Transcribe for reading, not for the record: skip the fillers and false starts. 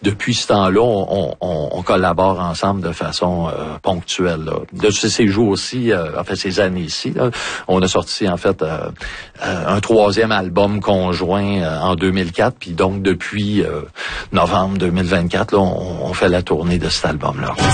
depuis ce temps-là, on collabore ensemble de façon ponctuelle. Là. De ces jours-ci, ces années-ci, là, on a sorti en fait un 3e album conjoint en 2004, puis donc depuis novembre 2024, là, on fait la tournée de cet album-là.